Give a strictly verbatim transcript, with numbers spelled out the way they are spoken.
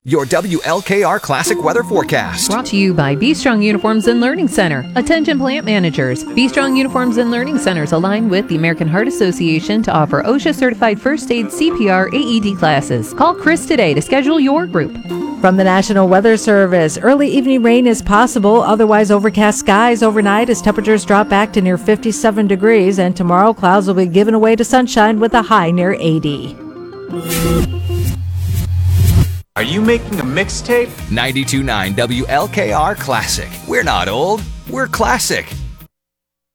Your W L K R Classic Weather Forecast. Brought to you by Be Strong Uniforms and Learning Center. Attention plant managers. Be Strong Uniforms and Learning Centers align with the American Heart Association to offer OSHA certified first aid, C P R, A E D classes. Call Chris today to schedule your group. From the National Weather Service, early evening rain is possible, otherwise overcast skies overnight as temperatures drop back to near fifty-seven degrees, and tomorrow clouds will be given away to sunshine with a high near eighty. Are you making a mixtape? ninety-two point nine W L K R Classic. We're not old, we're classic.